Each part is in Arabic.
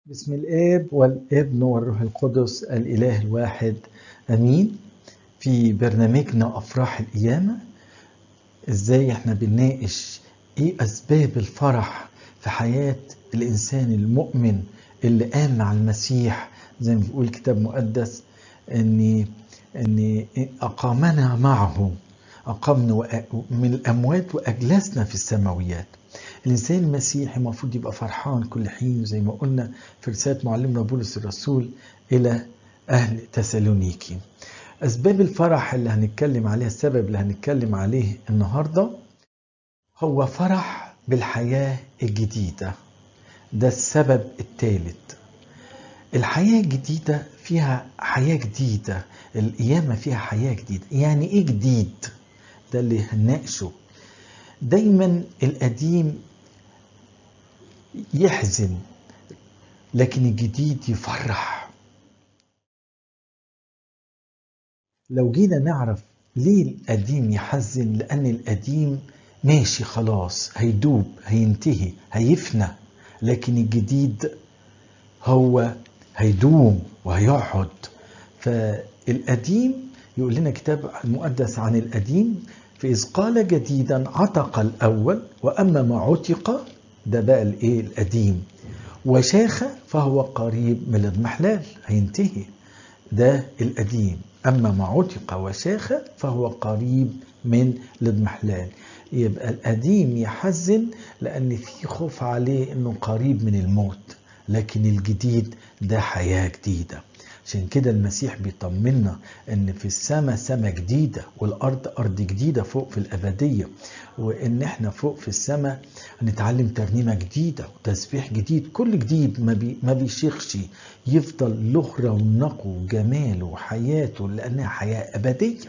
بسم الآب والابن والروح القدس الإله الواحد أمين. في برنامجنا أفراح القيامة إزاي إحنا بنناقش إيه أسباب الفرح في حياة الإنسان المؤمن اللي قام مع المسيح، زي ما بيقول الكتاب المقدس إن أقامنا معه، أقامنا من الأموات وأجلسنا في السماويات. الإنسان المسيحي المفروض يبقى فرحان كل حين، زي ما قلنا في رسالة معلمنا بولس الرسول إلى أهل تسالونيكي. أسباب الفرح اللي هنتكلم عليها، السبب اللي هنتكلم عليه النهاردة هو فرح بالحياة الجديدة. ده السبب الثالث. الحياة الجديدة فيها حياة جديدة، القيامة فيها حياة جديدة. يعني إيه جديد؟ ده اللي هنناقشه. دايما القديم يحزن لكن الجديد يفرح. لو جينا نعرف ليه القديم يحزن، لأن القديم ماشي خلاص، هيدوب، هينتهي، هيفنى. لكن الجديد هو هيدوم وهيقعد. فالقديم يقول لنا كتاب المقدس عن القديم: فإذ قال جديدا عتق الأول، وأما ما عتق، ده بقى الإيه القديم، وشاخ فهو قريب من الاضمحلال، هينتهي. ده القديم. أما ما عتق وشاخ فهو قريب من الاضمحلال. يبقى القديم يحزن لأن في خوف عليه أنه قريب من الموت، لكن الجديد ده حياة جديدة. عشان كده المسيح بيطمنا ان في السماء سماء جديدة، والارض ارض جديدة فوق في الابدية، وان احنا فوق في السماء هنتعلم ترنيمة جديدة وتسبيح جديد. كل جديد ما بيشيخش، يفضل له رونقه وجماله وحياته، لانها حياة ابدية.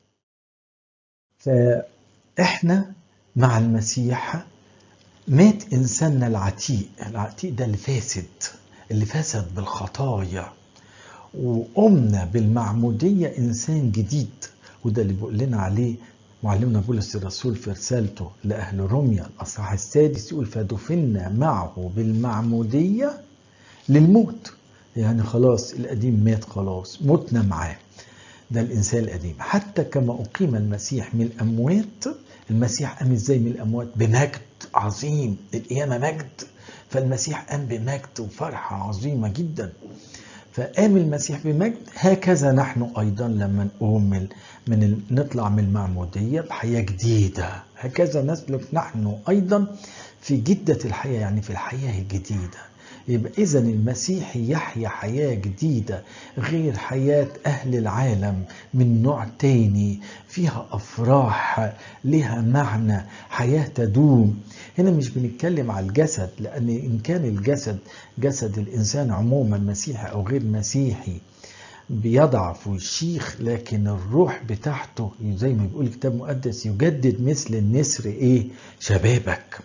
فاحنا مع المسيح مات انساننا العتيق ده اللي فاسد بالخطايا، وقمنا بالمعمودية إنسان جديد. وده اللي بيقول لنا عليه معلمنا بولس الرسول في رسالته لأهل روميا الأصحاح السادس، يقول: فدفنا معه بالمعمودية للموت. يعني خلاص القديم مات، خلاص متنا معاه. ده الإنسان القديم. حتى كما أقيم المسيح من الأموات، المسيح قام إزاي من الأموات؟ بمجد عظيم. القيامة مجد، فالمسيح قام بمجد وفرحة عظيمة جدا. فقام المسيح بمجد. هكذا نحن أيضا لما نقوم نطلع من المعمودية بحياة جديدة، هكذا نسلك نحن أيضا في جدة الحياة، يعني في الحياة الجديدة. يبقى إذن المسيحي يحيا حياة جديدة غير حياة أهل العالم، من نوع تاني، فيها أفراح، لها معنى، حياة تدوم. هنا مش بنتكلم على الجسد، لأن إن كان الجسد جسد الإنسان عموما مسيحي أو غير مسيحي بيضعف ويشيخ، لكن الروح بتاعته زي ما بيقول الكتاب المقدس يجدد مثل النسر شبابك.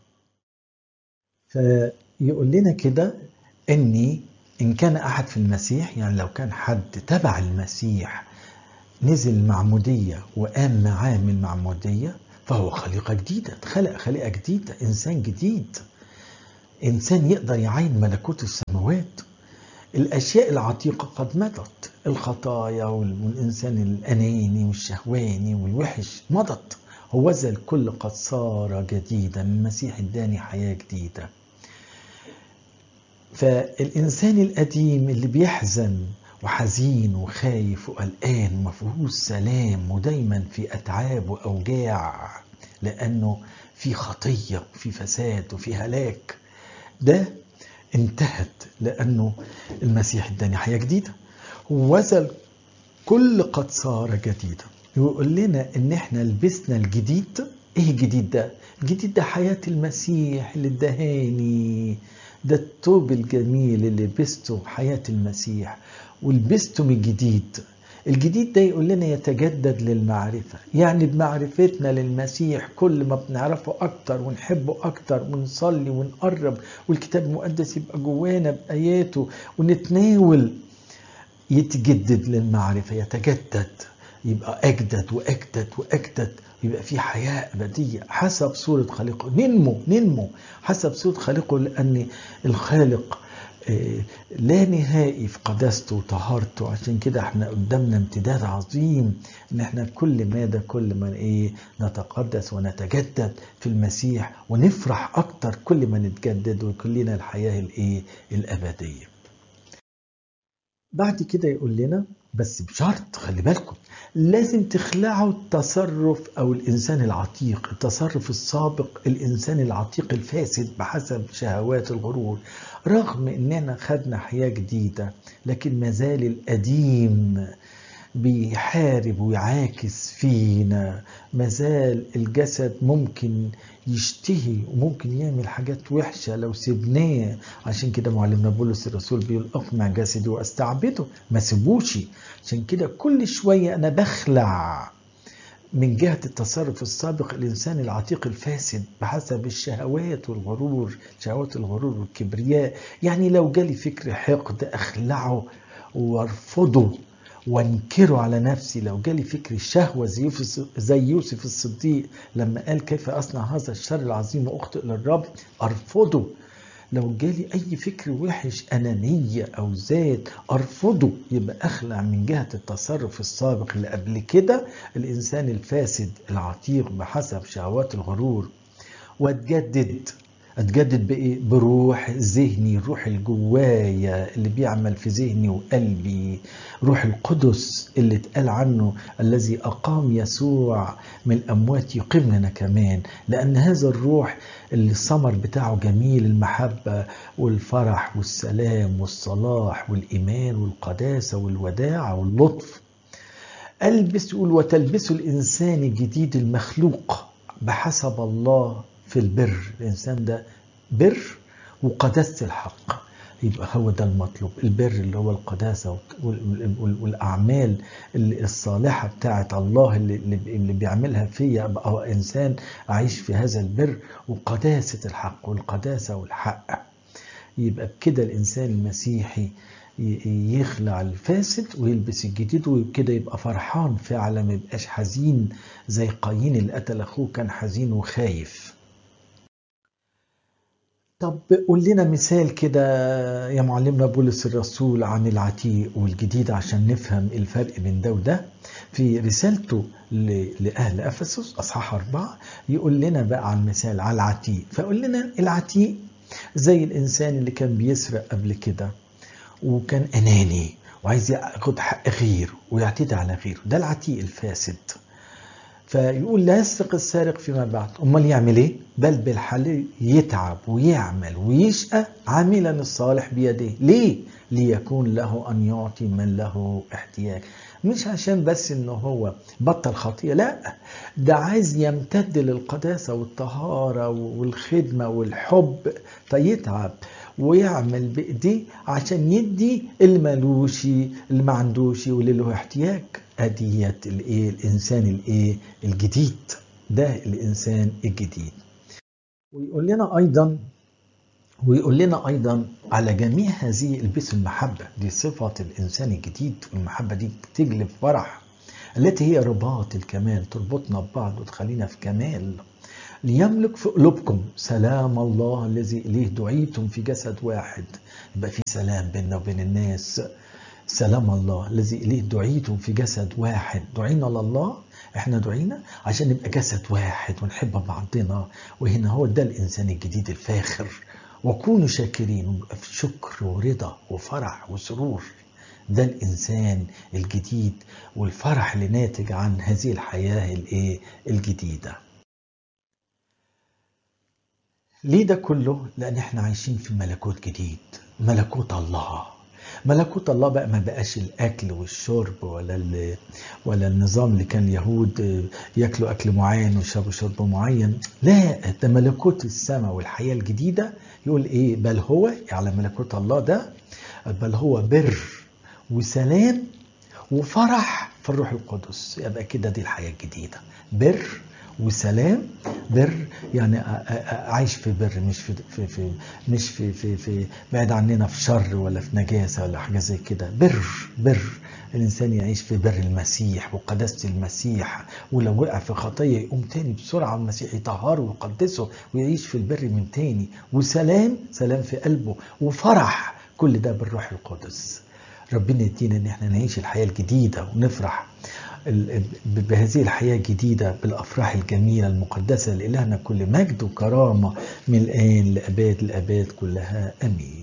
فيقول لنا كده إن كان أحد في المسيح، يعني لو كان حد تبع المسيح نزل المعمودية وقام معاه من المعمودية، فهو خليقة جديدة، خلق خليقة جديدة، إنسان جديد، إنسان يقدر يعين ملكوت السماوات. الأشياء العتيقة قد مضت، الخطايا والإنسان الأناني والشهواني والوحش مضت، هوذا الكل قد صار جديدا. المسيح اداني حياة جديدة. فالإنسان القديم اللي بيحزن وحزين وخايف وقلقان ومفيهوش سلام ودايما في أتعاب وأوجاع، لأنه في خطية وفي فساد وفي هلاك، ده انتهت لأنه المسيح اداني حياة جديدة. وذا كل قد صار جديدا. يقول لنا ان احنا لبسنا الجديد. ايه الجديد ده؟ الجديد ده حياة المسيح اللي ادهاني، ده الثوب الجميل اللي لبسته حياة المسيح ولبسته من جديد. الجديد ده يقول لنا يتجدد للمعرفة، يعني بمعرفتنا للمسيح كل ما بنعرفه أكتر ونحبه أكتر ونصلي ونقرب والكتاب المقدس يبقى جوانا بآياته ونتناول، يتجدد للمعرفة، يتجدد، يبقى أجدد وأجدد وأجدد، يبقى في حياة أبدية حسب صورة خالقه. ننمو حسب صورة خالقه، لأن الخالق لا نهائي في قداسته وطهارته. عشان كده احنا قدامنا امتداد عظيم ان احنا كل ما نتقدس ونتجدد في المسيح، ونفرح اكتر كل ما نتجدد وكلنا الحياة الابدية. بعد كده يقول لنا بس بشرط، خلي بالكم، لازم تخلعوا التصرف او الانسان العتيق، التصرف السابق، الانسان العتيق الفاسد بحسب شهوات الغرور. رغم اننا خدنا حياة جديدة لكن مازال القديم بيحارب ويعاكس فينا، مازال الجسد ممكن يشتهي وممكن يعمل حاجات وحشة لو سيبناه. عشان كده معلمنا بولس الرسول بيقول اقمع جسدي واستعبده، ما سيبوش. عشان كده كل شوية انا بخلع من جهة التصرف السابق الإنسان العتيق الفاسد بحسب الشهوات والغرور، شهوات الغرور والكبرياء. يعني لو جالي فكر حقد أخلعه وارفضه وانكره على نفسي. لو جالي فكر الشهوة زي يوسف الصديق لما قال كيف أصنع هذا الشر العظيم وأخطئ للرب، أرفضه. لو جالي أي فكر وحش، أنانية أو ذات، أرفضه. يبقى أخلع من جهة التصرف السابق اللي قبل كده الإنسان الفاسد العتيق بحسب شهوات الغرور، أتجدد بإيه؟ بروح ذهني، الروح الجوايا اللي بيعمل في ذهني وقلبي، روح القدس اللي اتقال عنه الذي أقام يسوع من الأموات يقيمنا كمان. لأن هذا الروح اللي الثمر بتاعه جميل، المحبة والفرح والسلام والصلاح والإيمان والقداسة والوداعة واللطف. يقول وتلبسوا الإنسان الجديد المخلوق بحسب الله في البر. الإنسان ده بر وقداسة الحق، يبقى هو ده المطلوب. البر اللي هو القداسة والأعمال الصالحة بتاعت الله اللي بيعملها فيا، أبقى إنسان أعيش في هذا البر وقداسة الحق والقداسة والحق. يبقى بكده الإنسان المسيحي يخلع الفاسد ويلبس الجديد، وكده يبقى فرحان فعلا، ما يبقاش حزين زي قايين اللي قتل أخوه، كان حزين وخايف. طب قول لنا مثال كده يا معلمنا بولس الرسول عن العتيق والجديد عشان نفهم الفرق بين ده وده. في رسالته لأهل أفسس أصحاح 4 يقول لنا بقى عن مثال على العتيق. فقول لنا العتيق زي الإنسان اللي كان بيسرق قبل كده وكان أناني وعايز ياخد حق غيره ويعتدي على غيره، ده العتيق الفاسد. فيقول لا يسرق السارق فيما بعد، امال يعمل ايه؟ بل بالحل يتعب ويعمل ويشقى عاملا الصالح بيده. ليه؟ ليكون له ان يعطي من له احتياج. مش عشان بس انه هو بطل خطيئة، لا، ده عايز يمتد للقداسة والطهارة والخدمة والحب، فيتعب ويعمل بإيديه عشان يدي اللي مالوش، اللي ما عندوش، واللي له احتياج. أديت الإنسان الجديد، ده الإنسان الجديد. ويقول لنا أيضا على جميع هذه البسوا المحبة. دي صفة الإنسان الجديد، والمحبة دي تجلب فرح التي هي رباط الكمال، تربطنا ببعض وتخلينا في كمال. ليملك في قلوبكم سلام الله الذي إليه دعيتم في جسد واحد. يبقى في سلام بيننا وبين الناس. سلام الله الذي إليه دعيتم في جسد واحد. دعينا لله، احنا دعينا عشان نبقى جسد واحد ونحب بعضنا. وهنا هو ده الإنسان الجديد الفاخر. وكونوا شاكرين، ونبقى في شكر ورضا وفرح وسرور. ده الإنسان الجديد والفرح اللي ناتج عن هذه الحياة الجديدة. ليه ده كله؟ لأن احنا عايشين في ملكوت جديد، ملكوت الله. ملكوت الله بقى ما بقاش الأكل والشرب ولا النظام اللي كان اليهود يأكلوا أكل معين ويشربوا شرب معين. لا، ده ملكوت السماء والحياة الجديدة. يقول إيه؟ بل هو على ملكوت الله ده، بل هو بر وسلام وفرح في الروح القدس. يبقى كده دي الحياة الجديدة، بر وسلام. بر يعني عايش في بر، مش في بعد عننا في شر ولا في نجاسة ولا حاجة زي كده. بر الإنسان يعيش في بر المسيح وقداسة المسيح، ولو وقع في خطية يقوم تاني بسرعة المسيح يطهره ويقدسه ويعيش في البر من تاني. وسلام، سلام في قلبه، وفرح كل ده بالروح القدس. ربنا يدينا ان احنا نعيش الحياة الجديدة ونفرح بهذه الحياة الجديدة بالأفراح الجميلة المقدسة. لإلهنا كل مجد وكرامة من الآن لأباد الآباد كلها، أمين.